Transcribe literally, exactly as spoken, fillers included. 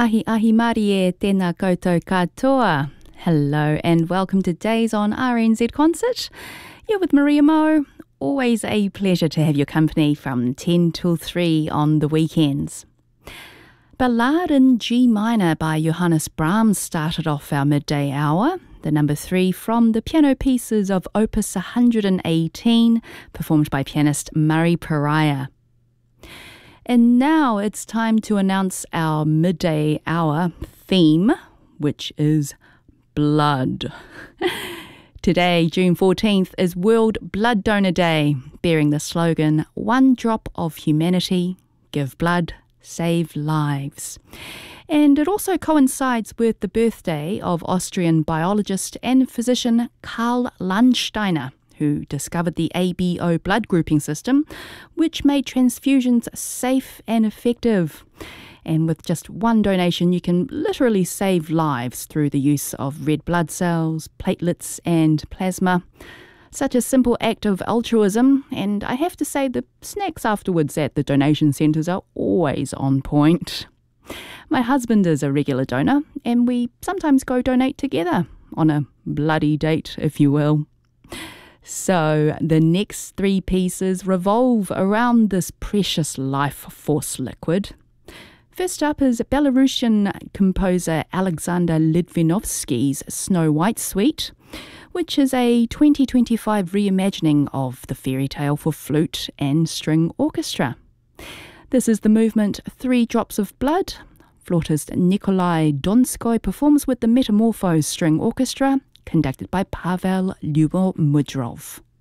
Ahi ahi marie tēnā koutou katoa. Hello and welcome to Days on R N Z Concert. You're with Maria Mo. Always a pleasure to have your company from ten till three on the weekends. Ballade in G minor by Johannes Brahms started off our midday hour. The number three from the piano pieces of Opus one hundred eighteen, performed by pianist Murray Pariah. And now it's time to announce our midday hour theme, which is blood. Today, June fourteenth, is World Blood Donor Day, bearing the slogan, "One drop of humanity, give blood, save lives." And it also coincides with the birthday of Austrian biologist and physician Karl Landsteiner, who discovered the A B O blood grouping system, which made transfusions safe and effective. And with just one donation, you can literally save lives through the use of red blood cells, platelets, and plasma. Such a simple act of altruism, and I have to say the snacks afterwards at the donation centres are always on point. My husband is a regular donor, and we sometimes go donate together, on a bloody date, if you will. So the next three pieces revolve around this precious life force liquid. First up is Belarusian composer Alexander Litvinovsky's Snow White Suite, which is a twenty twenty-five reimagining of the fairy tale for flute and string orchestra. This is the movement Three Drops of Blood. Flautist Nikolai Donskoy performs with the Metamorphose String Orchestra, conducted by Pavel Lyubomudrov.